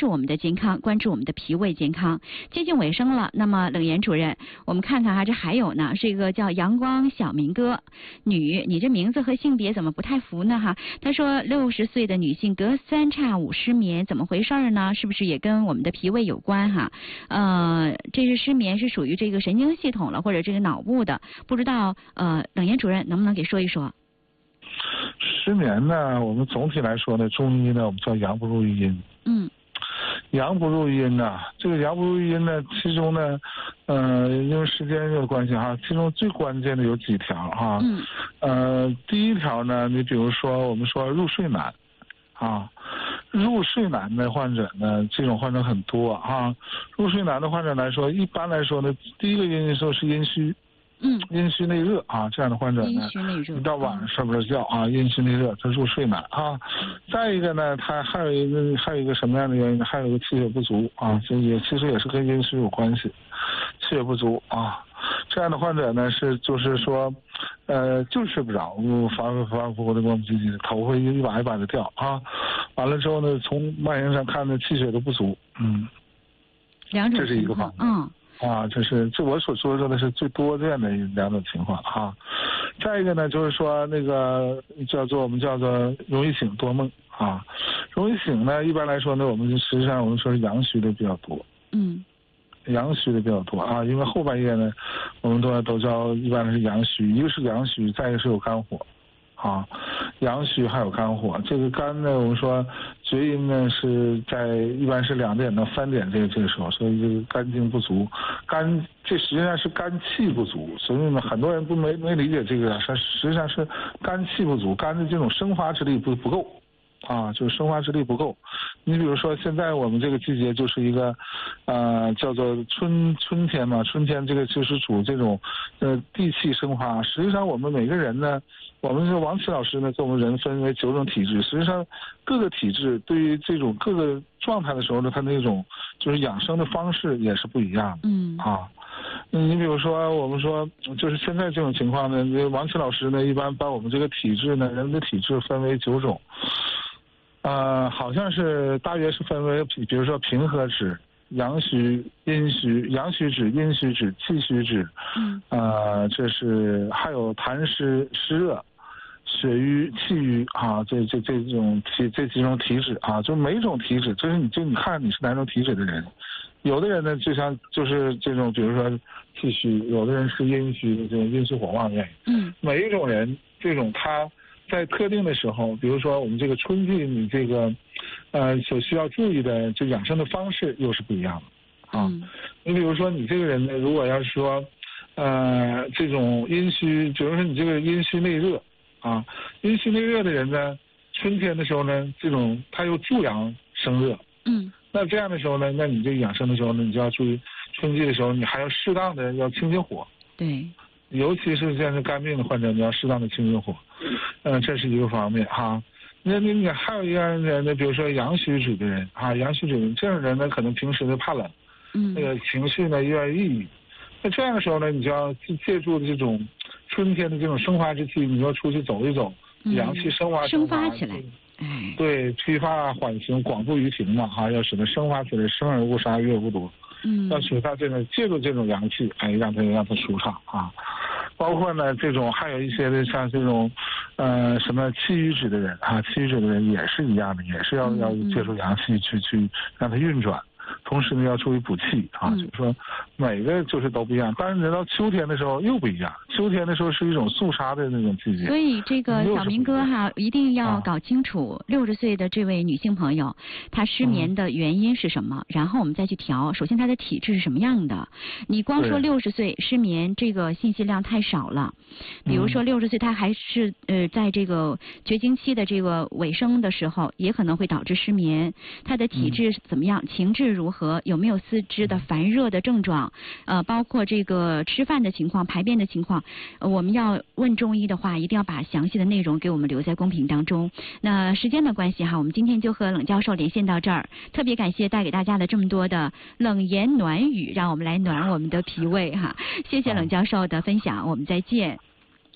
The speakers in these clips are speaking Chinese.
注我们的健康，关注我们的脾胃健康。接近尾声了，那么冷言主任，我们看看哈，这还有呢，是一个叫阳光小明哥，女，你这名字和性别怎么不太符呢哈？他说60岁的女性隔3差5失眠，怎么回事呢？是不是也跟我们的脾胃有关哈？这是失眠是属于这个神经系统了，或者这个脑部的，不知道冷言主任能不能给说一说？ 失眠呢，我们总体来说呢，中医呢我们叫阳不入阴。阳不入阴呢，这个阳不入阴呢，其中呢，因为时间的关系哈，其中最关键的有几条哈。第一条呢，你比如说我们说入睡难，入睡难的患者呢，这种患者很多啊。入睡难的患者来说，一般来说呢，第一个因素是阴虚。阴虚内热啊，这样的患者呢，一到晚上睡不着觉啊，阴虚内热，他入睡难啊。再一个呢，他还有一个什么样的原因呢？还有一个气血不足啊，这其实也是跟阴虚有关系，气血不足啊。这样的患者呢就是说，就是睡不着，反反复复的磨磨唧唧的，头会一把一把的掉啊。完了之后呢，从外形上看呢，气血都不足，这是一个方面。这我所说的是最多见的两种情况哈。再一个呢，就是说那个我们叫做容易醒多梦啊。容易醒呢，一般来说呢，实际上我们说是阳虚的比较多。阳虚的比较多啊，因为后半夜呢，我们都叫一般是阳虚，一个是阳虚，再一个是有肝火。阳虚还有肝火，这个肝呢，我们说厥阴呢是一般是2点到3点这个时候，所以这个肝经不足，这实际上是肝气不足，所以呢，很多人没理解这个，实际上是肝气不足，肝的这种生发之力不够。就是生发之力不够。你比如说现在我们这个季节就是一个叫做春天嘛，春天这个就是主这种地气生发。实际上我们每个人呢，我们王琦老师呢给我们人分为9种体质，实际上各个体质对于这种各个状态的时候呢，它那种就是养生的方式也是不一样的。你比如说我们说就是现在这种情况呢，王琦老师呢一般把我们这个体质呢，人的体质分为9种。好像是大约是分为，比如说平和质、阳虚、阴虚、阳虚质、阴虚质、气虚质，这是还有痰湿、湿热、血瘀、气瘀啊，这几种体质啊，就每种体质，就是你看你是哪种体质的人，有的人呢就是这种，比如说气虚，有的人是阴虚的这种阴虚火旺类，每一种人这种他。在特定的时候，比如说我们这个春季，你这个所需要注意的这养生的方式又是不一样的你比如说你这个人呢，如果要是说这种阴虚，比如说你这个阴虚内热阴虚内热的人呢，春天的时候呢，这种他又助阳生热，那这样的时候呢，那你这个养生的时候呢，你就要注意春季的时候，你还要适当的要清清火， 对。 尤其是像是肝病的患者，你要适当的清清火，这是一个方面哈。那你还有一个人呢，比如说阳虚质的人阳虚质的人，这种人呢，可能平时呢怕冷，那个情绪呢有点抑郁，那这样的时候呢，你就要借助这种春天的这种生发之气，你要出去走一走，阳气生发起来， 对，披发缓行，广布于庭嘛要使得生发起来，生而勿杀，郁而不夺。要使他借助这种阳气，让他舒畅包括呢这种还有一些的像这种什么气郁质的人气郁质的人也是一样的，也是要借助阳气去让它运转。同时呢要注意补气就是说每个就是都不一样。当然人到秋天的时候又不一样，秋天的时候是一种肃杀的那种季节。 所以这个小明哥一定要搞清楚60岁的这位女性朋友她失眠的原因是什么，然后我们再去调。首先她的体质是什么样的，你光说60岁失眠这个信息量太少了。比如说60岁她还是在这个绝经期的这个尾声的时候，也可能会导致失眠。她的体质怎么样，情志如何，有没有四肢的烦热的症状，包括这个吃饭的情况、排便的情况，我们要问中医的话，一定要把详细的内容给我们留在公屏当中。那时间的关系我们今天就和冷教授连线到这儿，特别感谢带给大家的这么多的冷言暖语，让我们来暖我们的脾胃谢谢冷教授的分享，我们再见。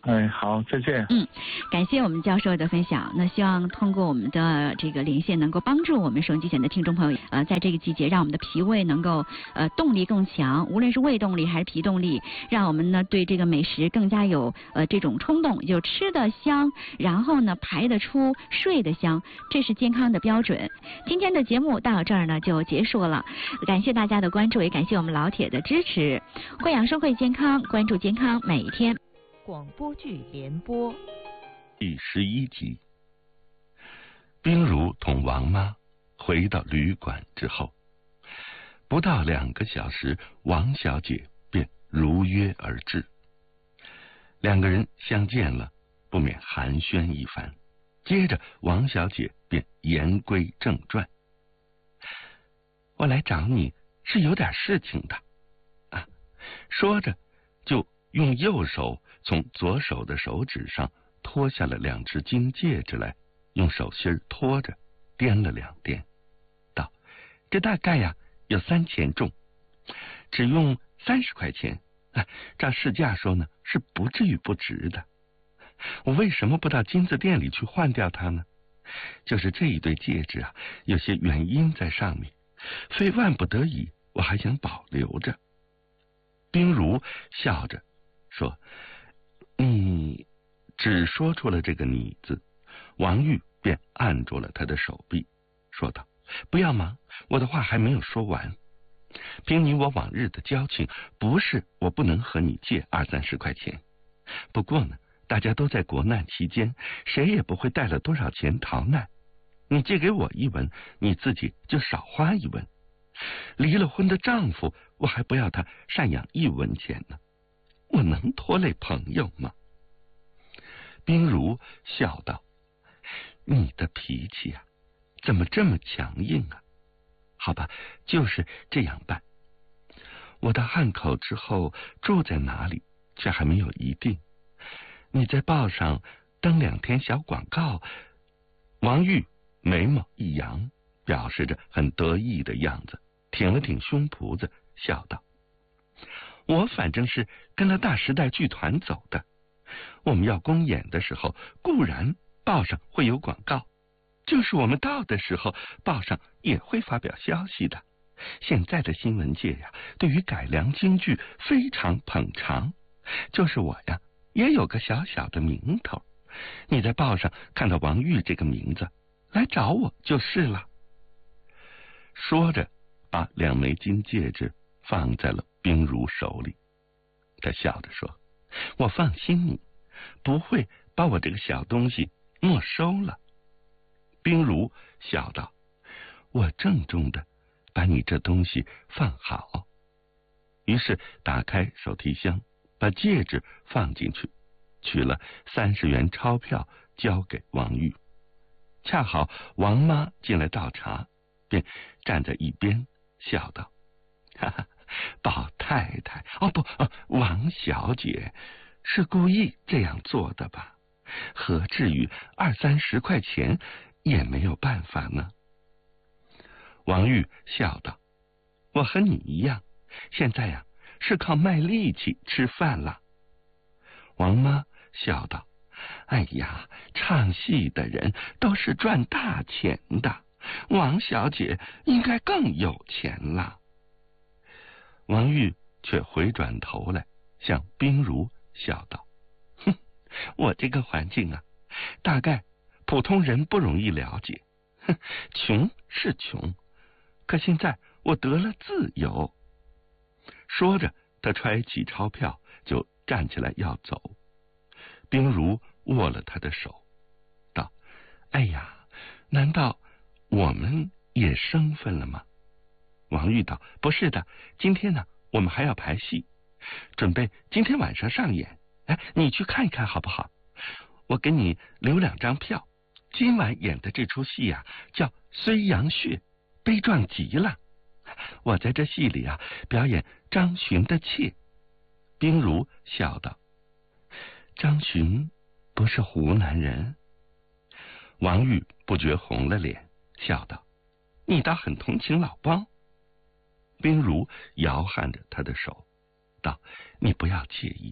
哎，好，再见。 感谢我们教授的分享。那希望通过我们的这个连线，能够帮助我们收音机前的听众朋友，在这个季节，让我们的脾胃能够动力更强，无论是胃动力还是脾动力，让我们呢对这个美食更加有这种冲动，就吃得香，然后呢排得出，睡得香，这是健康的标准。今天的节目到这儿呢就结束了，感谢大家的关注，也感谢我们老铁的支持。会养生会健康，关注健康每一天。 广播剧联播第11集。冰如同王妈回到旅馆之后，不到2个小时，王小姐便如约而至。2个人相见了，不免寒暄一番。接着，王小姐便言归正传：“我来找你是有点事情的啊。”说着，就用右手从左手的手指上脱下了2只金戒指来，用手心托着，掂了2掂，道：“这大概呀有3钱重，只用30块钱。照市价说呢，是不至于不值的。我为什么不到金子店里去换掉它呢？就是这一对戒指啊，有些原因在上面，非万不得已，我还想保留着。”冰如笑着说：“你只说出了这个你字。”王玉便按住了他的手臂，说道：“不要忙，我的话还没有说完。凭你我往日的交情，不是我不能和你借20-30块钱。不过呢，大家都在国难期间，谁也不会带了多少钱逃难。你借给我1文，你自己就少花1文。离了婚的丈夫，我还不要他赡养1文钱呢。我能拖累朋友吗？”冰如笑道：“你的脾气啊，怎么这么强硬啊？好吧，就是这样办。我到汉口之后住在哪里，却还没有一定。你在报上登2天小广告。”王玉眉毛一扬，表示着很得意的样子，挺了挺胸脯子，笑道：“我反正是跟了大时代剧团走的，我们要公演的时候，固然报上会有广告，就是我们到的时候，报上也会发表消息的。现在的新闻界呀，对于改良京剧非常捧场，就是我呀，也有个小小的名头。你在报上看到王玉这个名字，来找我就是了。”说着，把2枚金戒指放在了冰如手里。他笑着说：“我放心你，不会把我这个小东西没收了。”冰如笑道：“我郑重的把你这东西放好。”于是打开手提箱，把戒指放进去，取了30元钞票交给王玉。恰好王妈进来倒茶，便站在一边笑道：“哈哈，宝太太，王小姐是故意这样做的吧？何至于20-30块钱也没有办法呢？”王玉笑道：“我和你一样，现在呀是靠卖力气吃饭了。”王妈笑道：“哎呀，唱戏的人都是赚大钱的，王小姐应该更有钱了。”王玉却回转头来向冰如笑道：“哼，我这个环境啊，大概普通人不容易了解。穷是穷，可现在我得了自由。”说着，他揣起钞票就站起来要走。冰如握了他的手，道：“哎呀，难道我们也生分了吗？”王玉道：“不是的，今天呢，我们还要排戏，准备今天晚上上演。你去看一看好不好？我给你留2张票。今晚演的这出戏啊，叫《睢阳穴》，悲壮极了。我在这戏里啊，表演张巡的妾。”冰如笑道：“张巡不是湖南人？”王玉不觉红了脸，笑道：“你倒很同情老包。”冰如摇撼着他的手，道：“你不要介意，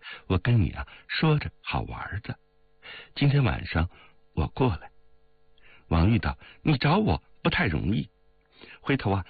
我跟你啊说着好玩的，今天晚上我过来。王玉道：你找我不太容易，回头啊